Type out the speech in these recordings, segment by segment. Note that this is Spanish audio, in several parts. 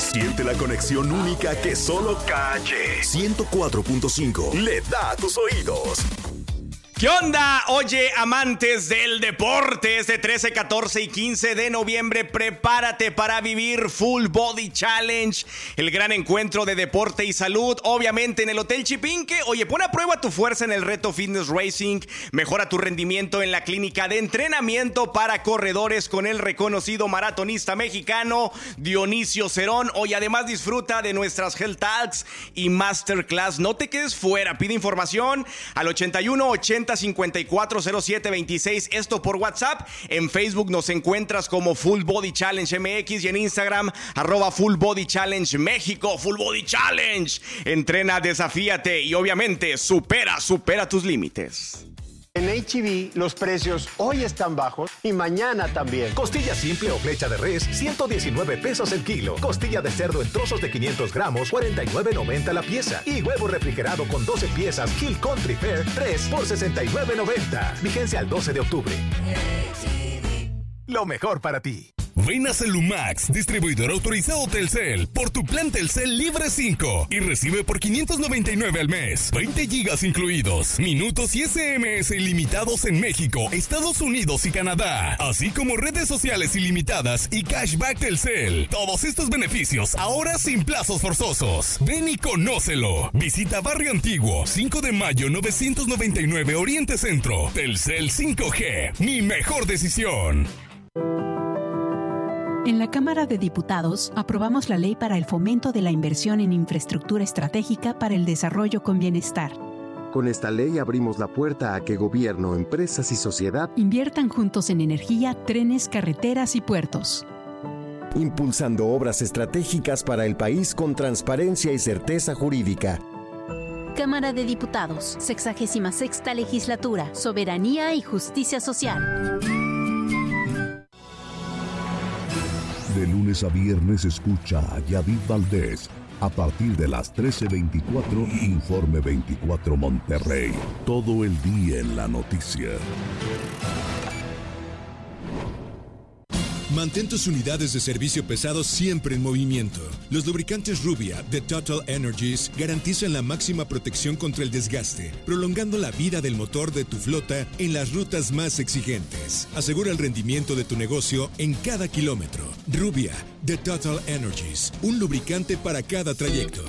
Siente la conexión única que solo Calle 104.5 le da a tus oídos. ¿Qué onda? Oye, amantes del deporte, este 13, 14 y 15 de noviembre, prepárate para vivir Full Body Challenge, el gran encuentro de deporte y salud, obviamente en el Hotel Chipinque. Oye, pon a prueba tu fuerza en el reto Fitness Racing, mejora tu rendimiento en la clínica de entrenamiento para corredores con el reconocido maratonista mexicano Dionisio Cerón. Hoy además disfruta de nuestras Health Talks y Masterclass. No te quedes fuera, pide información al 8180-540726, esto por WhatsApp. En Facebook nos encuentras como Full Body Challenge MX y en Instagram @Full Body Challenge México. Full Body Challenge, entrena, desafíate y obviamente supera tus límites. En H-E-B los precios hoy están bajos y mañana también. Costilla simple o flecha de res, 119 pesos el kilo. Costilla de cerdo en trozos de 500 gramos, 49.90 la pieza. Y huevo refrigerado con 12 piezas Hill Country Fair, 3 por 69.90. Vigencia al 12 de octubre. Lo mejor para ti. Ven a Celumax, distribuidor autorizado Telcel, por tu plan Telcel Libre 5 y recibe por $599 al mes, 20 gigas incluidos, minutos y SMS ilimitados en México, Estados Unidos y Canadá, así como redes sociales ilimitadas y cashback Telcel. Todos estos beneficios ahora sin plazos forzosos. Ven y conócelo. Visita Barrio Antiguo, 5 de mayo 999 Oriente Centro. Telcel 5G, mi mejor decisión. En la Cámara de Diputados aprobamos la ley para el fomento de la inversión en infraestructura estratégica para el desarrollo con bienestar. Con esta ley abrimos la puerta a que gobierno, empresas y sociedad inviertan juntos en energía, trenes, carreteras y puertos. Impulsando obras estratégicas para el país con transparencia y certeza jurídica. Cámara de Diputados, 66ª Legislatura, Soberanía y Justicia Social. De lunes a viernes escucha a Yadid Valdés. A partir de las 13:24, Informe 24 Monterrey. Todo el día en la noticia. Mantén tus unidades de servicio pesado siempre en movimiento. Los lubricantes Rubia de Total Energies garantizan la máxima protección contra el desgaste, prolongando la vida del motor de tu flota en las rutas más exigentes. Asegura el rendimiento de tu negocio en cada kilómetro. Rubia de Total Energies, un lubricante para cada trayecto.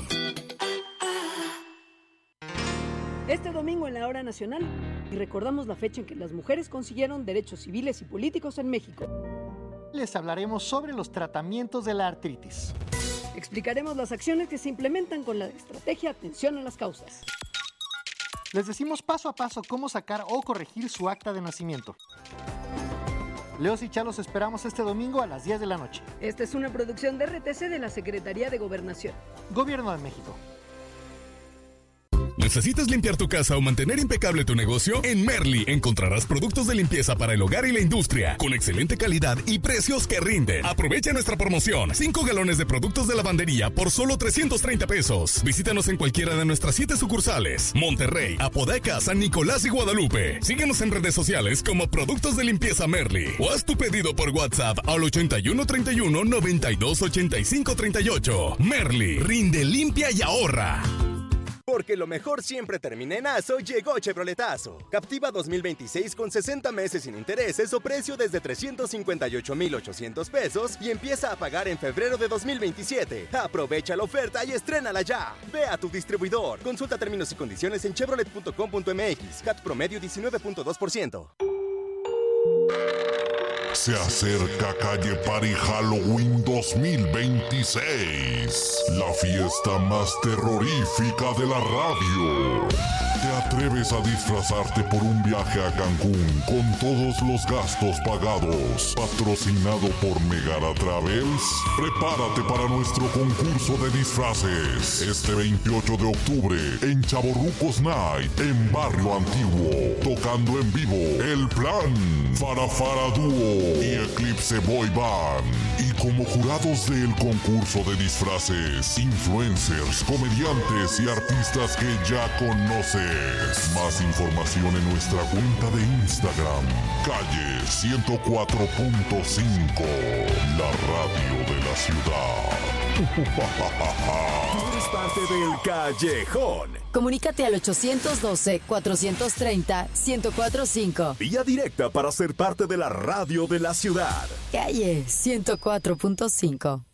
Este domingo en la Hora Nacional, y recordamos la fecha en que las mujeres consiguieron derechos civiles y políticos en México. Les hablaremos sobre los tratamientos de la artritis. Explicaremos las acciones que se implementan con la estrategia Atención a las Causas. Les decimos paso a paso cómo sacar o corregir su acta de nacimiento. Leos y Chá los esperamos este domingo a las 10 de la noche. Esta es una producción de RTC de la Secretaría de Gobernación. Gobierno de México. ¿Necesitas limpiar tu casa o mantener impecable tu negocio? En Merly encontrarás productos de limpieza para el hogar y la industria con excelente calidad y precios que rinden. Aprovecha nuestra promoción. 5 galones de productos de lavandería por solo 330 pesos. Visítanos en cualquiera de nuestras 7 sucursales: Monterrey, Apodaca, San Nicolás y Guadalupe. Síguenos en redes sociales como Productos de Limpieza Merly o haz tu pedido por WhatsApp al 8131 92 85 38. Merly, rinde, limpia y ahorra. Porque lo mejor siempre termina en aso, llegó Chevroletazo. Captiva 2026 con 60 meses sin intereses o precio desde 358,800 pesos y empieza a pagar en febrero de 2027. Aprovecha la oferta y estrénala ya. Ve a tu distribuidor. Consulta términos y condiciones en chevrolet.com.mx. CAT promedio 19.2%. Se acerca Calle Party Halloween 2026, la fiesta más terrorífica de la radio. ¿Te atreves a disfrazarte por un viaje a Cancún con todos los gastos pagados? Patrocinado por Megara Travels. Prepárate para nuestro concurso de disfraces este 28 de octubre en Chavorrucos Night en Barrio Antiguo. Tocando en vivo El Plan, Farafara Dúo y Eclipse Boy Band. Y como jurados del concurso de disfraces, influencers, comediantes y artistas que ya conoces. Más información en nuestra cuenta de Instagram, Calle 104.5, la radio de la ciudad. Tú eres parte del Callejón. Comunícate al 812-430-1045. Vía directa para ser parte de la radio de la ciudad. Calle 104.5.